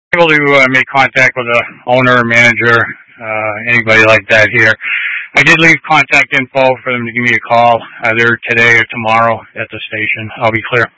able to make contact with the owner, manager, anybody like that here. I did leave contact info for them to give me a call either today or tomorrow at the station. I'll be clear.